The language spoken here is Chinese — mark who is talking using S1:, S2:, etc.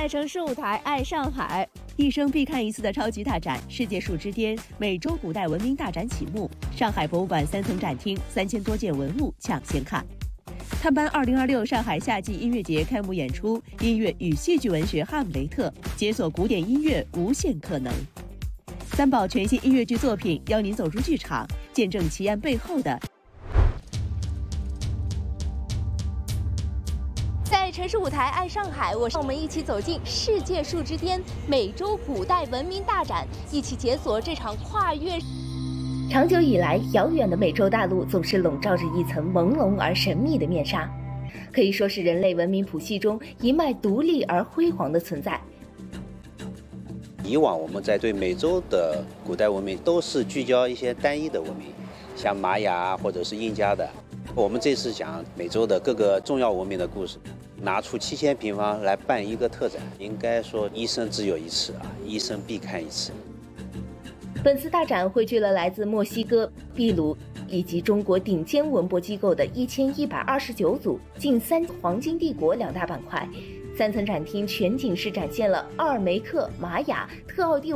S1: 在城市舞台爱上海，
S2: 一生必看一次的超级大展——世界树之巅美洲古代文明大展启幕。上海博物馆3层展厅，3000多件文物抢先看。探班2026上海夏季音乐节开幕演出，音乐与戏剧文学《哈姆雷特》，解锁古典音乐无限可能。三宝全新音乐剧作品邀您走入剧场，见证奇案背后的。
S1: 在城市舞台爱上海，我们一起走进世界树之巅美洲古代文明大展，一起解锁这场跨越。
S3: 长久以来，遥远的美洲大陆总是笼罩着一层朦胧而神秘的面纱，可以说是人类文明谱系中一脉独立而辉煌的存在。
S4: 以往我们在对美洲的古代文明都是聚焦一些单一的文明，像玛雅或者是印加的。我们这次讲美洲的各个重要文明的故事，拿出7000平方来办一个特展，应该说一生只有一次啊，一生必看一次。
S3: 本次大展汇聚了来自墨西哥、秘鲁以及中国顶尖文博机构的1129组，近3黄金帝国2大板块。3层展厅全景式展现了阿尔梅克、玛雅、特奥蒂